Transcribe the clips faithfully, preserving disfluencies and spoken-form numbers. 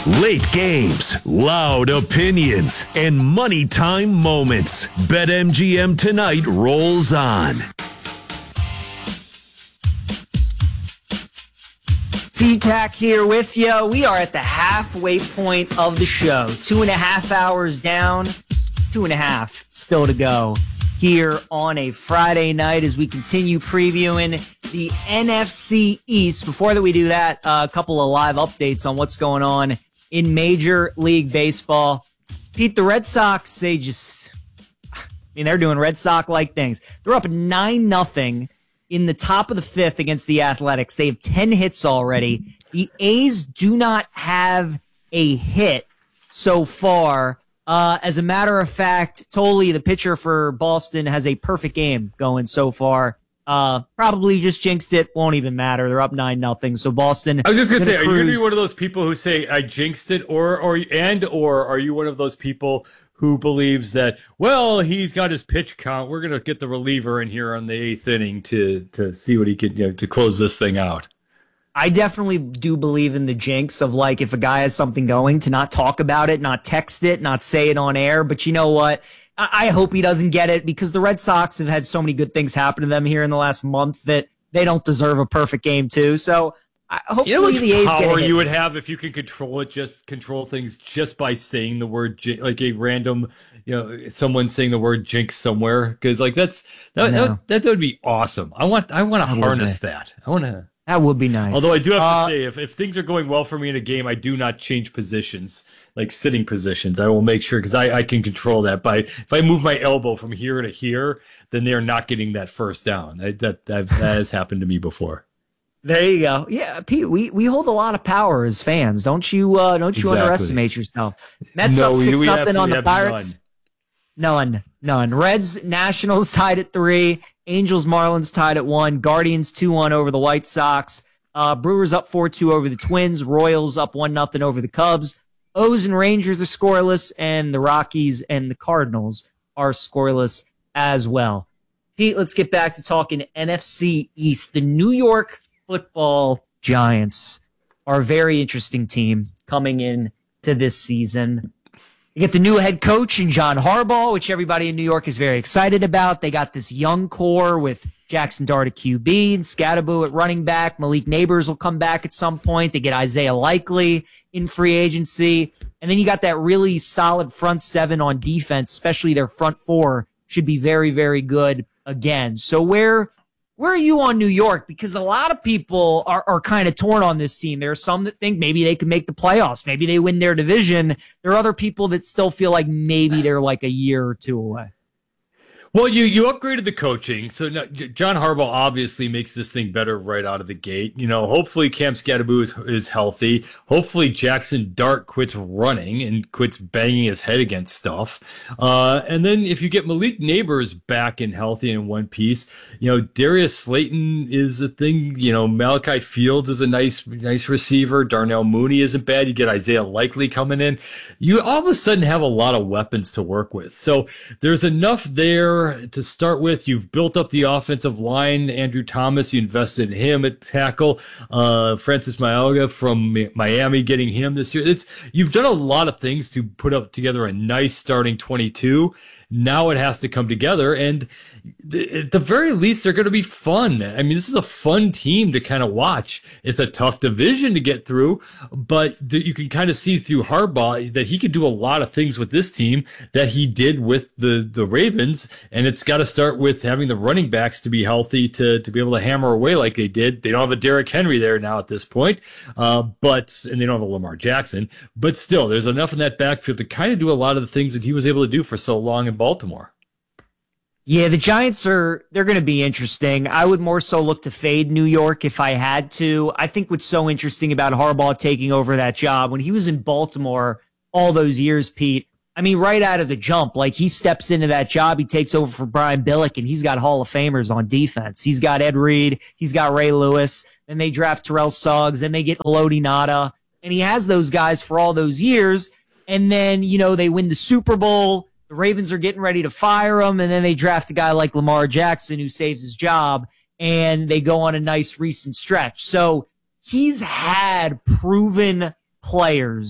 Late games, loud opinions, and money time moments. BetMGM tonight rolls on. P-Tac here with you. We are at the halfway point of the show. Two and a half hours down, two and a half still to go here on a Friday night as we continue previewing the N F C East. Before that we do that, uh, a couple of live updates on what's going on in Major League Baseball. Pete, the Red Sox, they just, I mean, they're doing Red Sox-like things. They're up nine nothing in the top of the fifth against the Athletics. They have ten hits already. The A's do not have a hit so far. Uh, as a matter of fact, Tolley, the pitcher for Boston, has a perfect game going so far. Uh, probably just jinxed it. Won't even matter. They're up nine nothing. So Boston. I was just gonna say, cruise. Are you gonna be one of those people who say I jinxed it, or or and or are you one of those people who believes that, well, he's got his pitch count, we're gonna get the reliever in here on the eighth inning to to see what he can, you know, to close this thing out? I definitely do believe in the jinx of, like, if a guy has something going, to not talk about it, not text it, not say it on air. But you know what? I, I hope he doesn't get it, because the Red Sox have had so many good things happen to them here in the last month that they don't deserve a perfect game too. So I, hopefully you know what the A's get power a hit. You would have if you could control it, just control things just by saying the word, like a random, you know, someone saying the word jinx somewhere, because like that's that, that that would be awesome. I want I want to harness that. I want to. That would be nice. Although I do have uh, to say, if, if things are going well for me in a game, I do not change positions, like sitting positions. I will make sure, because I, I can control that. By if I move my elbow from here to here, then they are not getting that first down. I, that, that that has happened to me before. There you go. Yeah, Pete, we, we hold a lot of power as fans. Don't you uh, don't you Exactly. underestimate yourself. Mets No, up we- six we nothing on absolutely the have Pirates. None. None. Reds, Nationals tied at three. Angels, Marlins tied at one. Guardians two one over the White Sox. Uh, Brewers up four two over the Twins. Royals up one nothing over the Cubs. O's and Rangers are scoreless, and the Rockies and the Cardinals are scoreless as well. Pete, let's get back to talking N F C East. The New York Football Giants are a very interesting team coming in to this season. You get the new head coach in John Harbaugh, which everybody in New York is very excited about. They got this young core with Jackson Dart at Q B and Scatterbo at running back. Malik Neighbors will come back at some point. They get Isaiah Likely in free agency. And then you got that really solid front seven on defense, especially their front four should be very, very good again. So where where are you on New York? Because a lot of people are, are kind of torn on this team. There are some that think maybe they can make the playoffs. Maybe they win their division. There are other people that still feel like maybe they're like a year or two away. Well, you, you upgraded the coaching, so now, John Harbaugh obviously makes this thing better right out of the gate. You know, hopefully Cam Scatterbo is, is healthy. Hopefully Jackson Dart quits running and quits banging his head against stuff. Uh, and then if you get Malik Neighbors back and healthy in one piece, you know, Darius Slayton is a thing. You know, Malachi Fields is a nice nice receiver. Darnell Mooney isn't bad. You get Isaiah Likely coming in. You all of a sudden have a lot of weapons to work with. So there's enough there to start with. You've built up the offensive line. Andrew Thomas, you invested in him at tackle. Uh, Francis Maioga from Miami, getting him this year. It's you've done a lot of things to put up together a nice starting twenty-two. Now it has to come together, and th- at the very least, they're going to be fun. I mean, this is a fun team to kind of watch. It's a tough division to get through, but th- you can kind of see through Harbaugh that he could do a lot of things with this team that he did with the, the Ravens, and it's got to start with having the running backs to be healthy to, to be able to hammer away like they did. They don't have a Derrick Henry there now at this point, uh, but and they don't have a Lamar Jackson, but still, there's enough in that backfield to kind of do a lot of the things that he was able to do for so long in Baltimore. Yeah, the Giants are, they're going to be interesting. I would more so look to fade New York if I had to. I think what's so interesting about Harbaugh taking over that job, when he was in Baltimore all those years, Pete, I mean, right out of the jump, like he steps into that job, he takes over for Brian Billick, and he's got Hall of Famers on defense. He's got Ed Reed, he's got Ray Lewis, then they draft Terrell Suggs, then they get Haloti Ngata, and he has those guys for all those years. And then, you know, they win the Super Bowl. The Ravens are getting ready to fire him, and then they draft a guy like Lamar Jackson who saves his job, and they go on a nice recent stretch. So he's had proven players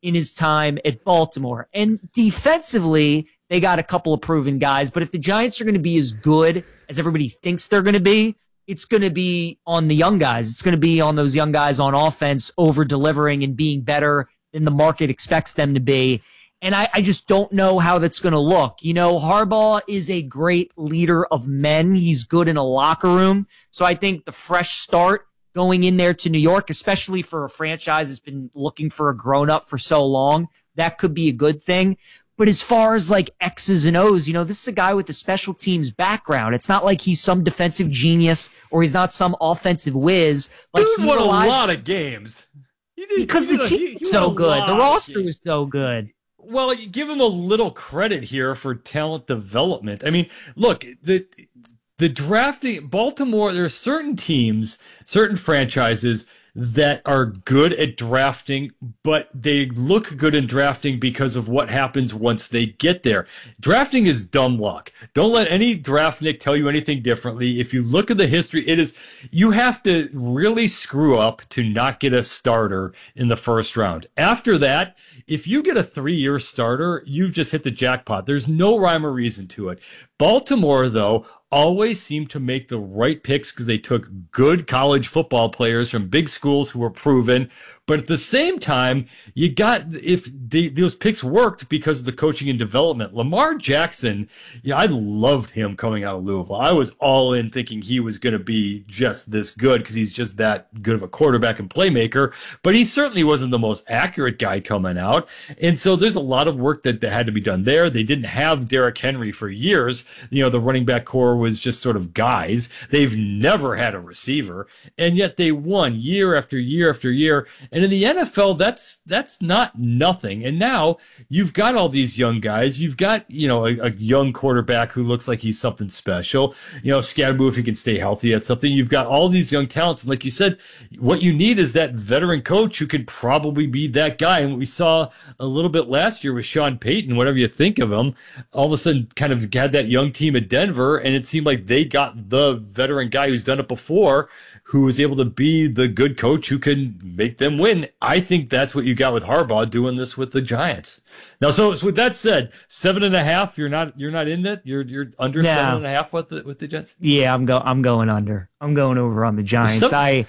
in his time at Baltimore. And defensively, they got a couple of proven guys. But if the Giants are going to be as good as everybody thinks they're going to be, it's going to be on the young guys. It's going to be on those young guys on offense over delivering and being better than the market expects them to be. And I, I just don't know how that's going to look. You know, Harbaugh is a great leader of men. He's good in a locker room. So I think the fresh start going in there to New York, especially for a franchise that's been looking for a grown-up for so long, that could be a good thing. But as far as like X's and O's, you know, this is a guy with a special teams background. It's not like he's some defensive genius or he's not some offensive whiz. Like, Dude won a lot of games. He did, because he the team was so good. The roster was so good. Well, you give him a little credit here for talent development. I mean, look, the the drafting, Baltimore, there are certain teams, certain franchises that are good at drafting, but they look good in drafting because of what happens once they get there. Drafting is dumb luck. Don't let any draftnik tell you anything differently. If you look at the history, it is, you have to really screw up to not get a starter in the first round. After that, if you get a three-year starter, you've just hit the jackpot. There's no rhyme or reason to it. Baltimore, though, always seemed to make the right picks because they took good college football players from big schools who were proven. But at the same time, you got, if the, those picks worked because of the coaching and development. Lamar Jackson, yeah, I loved him coming out of Louisville. I was all in thinking he was going to be just this good because he's just that good of a quarterback and playmaker. But he certainly wasn't the most accurate guy coming out. And so there's a lot of work that, that had to be done there. They didn't have Derrick Henry for years. You know, the running back core was just sort of guys. They've never had a receiver. And yet they won year after year after year. And in the N F L, that's that's not nothing. And now you've got all these young guys. You've got, you know, a, a young quarterback who looks like he's something special. You know, Scadaboo, if he can stay healthy, that's something. You've got all these young talents. And like you said, what you need is that veteran coach who can probably be that guy. And what we saw a little bit last year with Sean Payton, whatever you think of him, all of a sudden kind of had that young team at Denver. And it seemed like they got the veteran guy who's done it before, who was able to be the good coach who can make them win. I think that's what you got with Harbaugh doing this with the Giants. Now, so, so with that said, seven and a half, you're not you're not in it. You're you're under no. seven and a half with the with the Giants. Yeah, I'm go I'm going under. I'm going over on the Giants. Some- I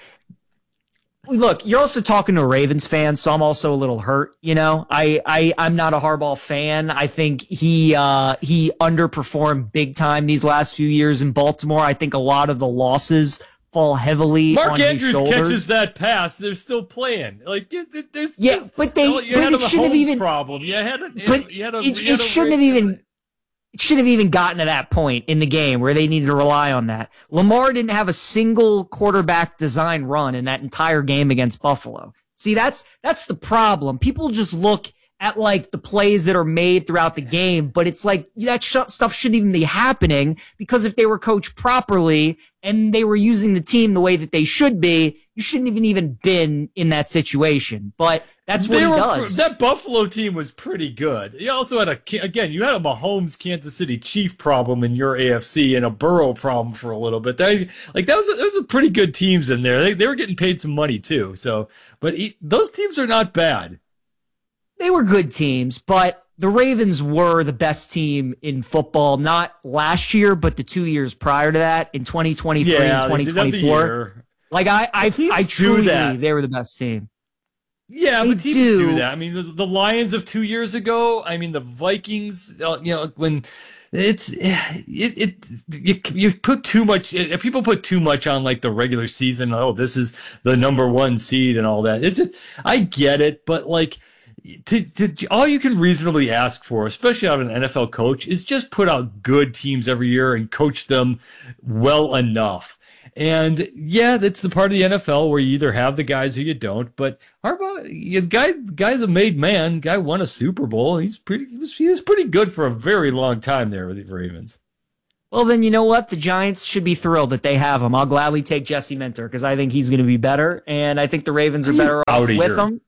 look. You're also talking to a Ravens fan, so I'm also a little hurt. You know, I I I'm not a Harbaugh fan. I think he uh, he underperformed big time these last few years in Baltimore. I think a lot of the losses fall heavily Mark on Andrews his shoulders. catches that pass, they're still playing. Like there's yeah, just, but they you but had it a shouldn't have even problem. You had a, but you had a, it, you had it shouldn't have even it should have even gotten to that point in the game where they needed to rely on that. Lamar didn't have a single quarterback design run in that entire game against Buffalo. See, that's that's the problem. People just look at like the plays that are made throughout the game, but it's like that sh- stuff shouldn't even be happening, because if they were coached properly and they were using the team the way that they should be, you shouldn't even even been in that situation. But that's what they he were, does. That Buffalo team was pretty good. You also had a, again, you had a Mahomes Kansas City Chief problem in your A F C and a Burrow problem for a little bit. They, like that was a, there was a pretty good teams in there. They, they were getting paid some money too. So, but he, those teams are not bad. They were good teams, but the Ravens were the best team in football, not last year, but the two years prior to that, in twenty twenty-three yeah, and twenty twenty-four. Like, I I, I truly believe they were the best team. Yeah, they but teams do. do that. I mean, the, the Lions of two years ago, I mean, the Vikings, uh, you know, when it's, it, it you, you put too much, people put too much on like the regular season. Oh, this is the number one seed and all that. It's just, I get it, but like, To, to, all you can reasonably ask for, especially out of an N F L coach, is just put out good teams every year and coach them well enough. And yeah, that's the part of the N F L where you either have the guys or you don't. But Harbaugh, the guy, guy's a made man. Guy won a Super Bowl. He's pretty. He was, he was pretty good for a very long time there with the Ravens. Well, then you know what? The Giants should be thrilled that they have him. I'll gladly take Jesse Minter because I think he's going to be better, and I think the Ravens are better off with him.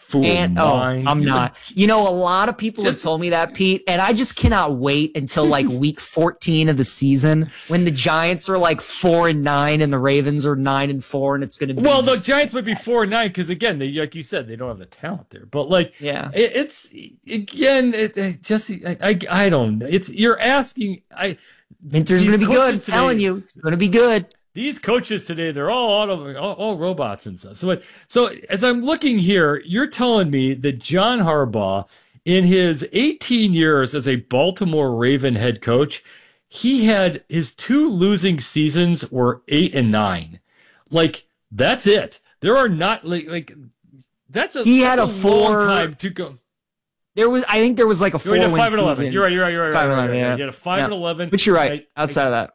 Fool And oh, mine. I'm You're not. You know, a lot of people have Just- told me that, Pete, and I just cannot wait until like week fourteen of the season when the Giants are like four and nine and the Ravens are nine and four, and it's going to be Well, the just- Giants might be four and nine because again, they, like you said, they don't have the talent there. But like, Yeah. it, it's again, it, it just I, I I don't. It's you're asking. I Winter's these going to be good. I'm coaches telling today- you, it's going to be good. These coaches today, they're all auto, all, all robots and stuff. So, so as I'm looking here, you're telling me that John Harbaugh, in his eighteen years as a Baltimore Raven head coach, he had his two losing seasons were eight and nine. Like that's it. There are not like like that's a He had that's a long four- time to go. There was, I think there was like a You had a four-win five and eleven. season. You're right. You're right. You're right. Five You're and right, eleven, you're right. yeah. You had a five Yeah. and eleven. But you're right. I- Outside of that.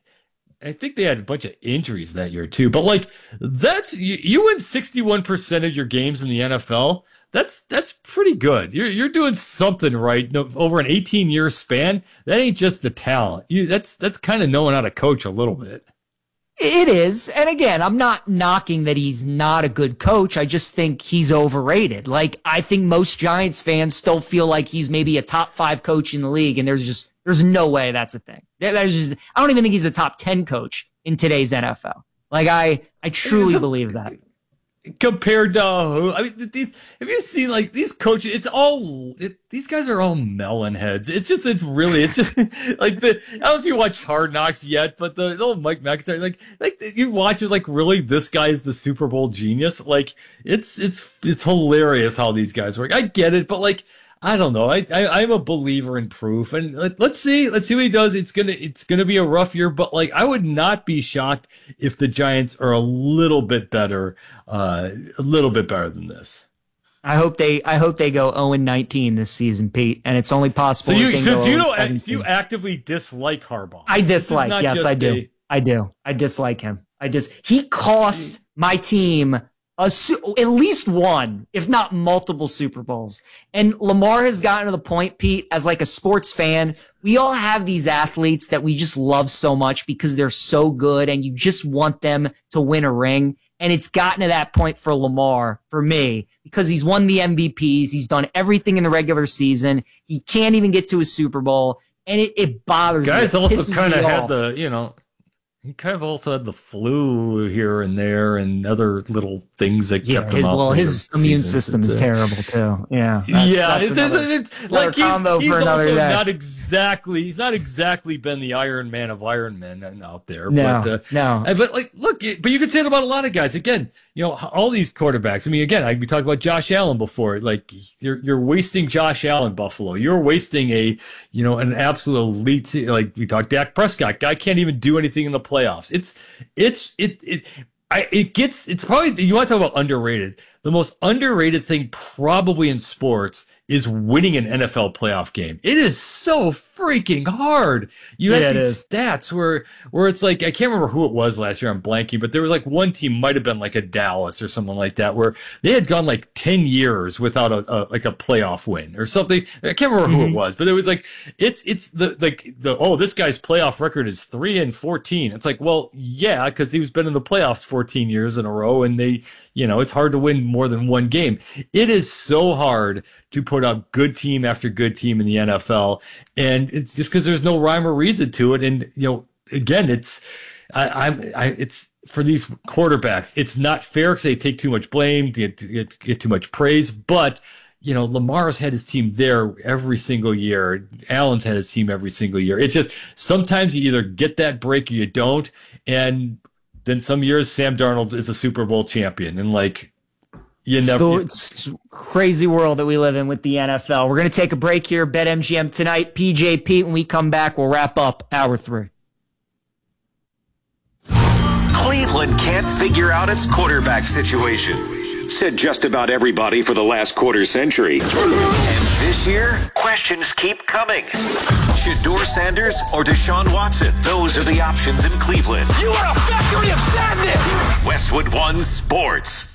I think they had a bunch of injuries that year too. But like that's you, you win sixty-one percent of your games in the N F L. That's that's pretty good. You're you're doing something right no, over an eighteen year span. That ain't just the talent. You that's that's kind of knowing how to coach a little bit. It is. And again, I'm not knocking that he's not a good coach. I just think he's overrated. Like, I think most Giants fans still feel like he's maybe a top five coach in the league, and there's just, there's no way that's a thing. There- There's just, I don't even think he's a top ten coach in today's N F L. Like, I, I truly believe that. Compared to who? I mean, these have you seen like these coaches? It's all it, these guys are all melon heads. It's just it's really it's just like the I don't know if you watched Hard Knocks yet, but the, the old Mike McIntyre like like you watch it like really this guy is the Super Bowl genius. Like it's it's it's hilarious how these guys work. I get it, but like. I don't know. I, I I'm a believer in proof, and let, let's see let's see what he does. It's gonna it's gonna be a rough year, but like I would not be shocked if the Giants are a little bit better, uh, a little bit better than this. I hope they, I hope they go oh and nineteen this season, Pete, and it's only possible. So you they can so go you oh and don't seventeen. so you actively dislike Harbaugh. I This is dislike. not Yes, just I do. a- I do. I dislike him. I just he cost my team a su- at least one, if not multiple Super Bowls. And Lamar has gotten to the point, Pete, as like a sports fan, we all have these athletes that we just love so much because they're so good, and you just want them to win a ring. And it's gotten to that point for Lamar, for me, because he's won the M V Ps. He's done everything in the regular season. He can't even get to a Super Bowl. And it, it bothers me. Guys It also pisses kind of me had off. the you know. He kind of also had the flu here and there, and other little things that Yeah, kept his, him out. well, for his immune seasons. system It's is a- terrible too. Yeah, that's, yeah, that's it another, doesn't it's, another like he's, combo he's for another also day. not exactly he's not exactly been the Iron Man of Iron Men out there. No, but, uh, no. uh, but like, look, it- but you could say it about a lot of guys. Again, you know, all these quarterbacks. I mean, again, I we talked about Josh Allen before. Like, you're you're wasting Josh Allen, Buffalo. You're wasting a you know an absolute elite. te- Like we talked, Dak Prescott, guy can't even do anything in the playoffs. It's it's it it. I, it gets, it's probably, you want to talk about underrated. The most underrated thing probably in sports is winning an N F L playoff game. It is so freaking hard. You Yeah, have it these is. stats where, where it's like, I can't remember who it was last year. I'm blanking, but there was like one team might have been like a Dallas or someone like that where they had gone like ten years without a, a like a playoff win or something. I can't remember who it was, but it was like, it's, it's the, like the, oh, this guy's playoff record is three and fourteen. It's like, well, yeah, cause he's been in the playoffs fourteen years in a row, and they, you know, it's hard to win more than one game. It is so hard to put up good team after good team in the N F L. And it's just because there's no rhyme or reason to it. And, you know, again, it's, I, I'm, I, it's for these quarterbacks, it's not fair because they take too much blame, get, get, get too much praise. But, you know, Lamar's had his team there every single year. Allen's had his team every single year. It's just sometimes you either get that break or you don't. And then some years Sam Darnold is a Super Bowl champion. And like, you never. So it's a crazy world that we live in with the N F L. We're going to take a break here. BetMGM tonight. P J, Pete, when we come back, we'll wrap up hour three. Cleveland can't figure out its quarterback situation. Said just about everybody for the last quarter century. And this year, questions keep coming. Shedeur Sanders or Deshaun Watson? Those are the options in Cleveland. You are a factory of sadness! Westwood One Sports.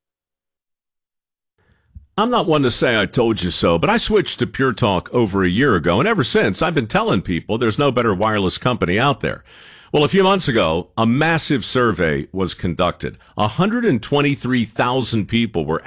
I'm not one to say I told you so, but I switched to Pure Talk over a year ago, and ever since, I've been telling people there's no better wireless company out there. Well, a few months ago, a massive survey was conducted. one hundred twenty-three thousand people were